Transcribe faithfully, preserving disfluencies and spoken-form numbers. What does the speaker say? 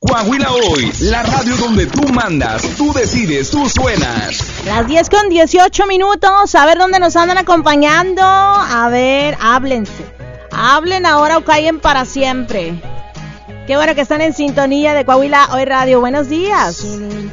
Coahuila Hoy, la radio donde tú mandas, tú decides, tú suenas. Las diez con dieciocho minutos, a ver dónde nos andan acompañando. A ver, háblense. Hablen ahora o callen para siempre. Qué bueno que están en sintonía de Coahuila Hoy Radio. Buenos días.